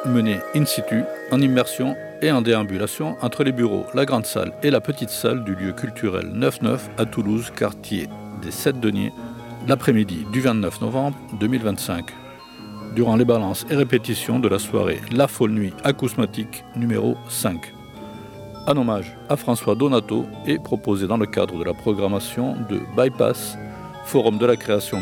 menée in situ, en immersion et en déambulation entre les bureaux, la grande salle et la petite salle du lieu culturel 9-9 à Toulouse, quartier des 7 Deniers, l'après-midi du 29 novembre 2025. Durant les balances et répétitions de la soirée La Folle Nuit acousmatique numéro 5. Un hommage à François Donato est proposé dans le cadre de la programmation de Bypass, Forum de la création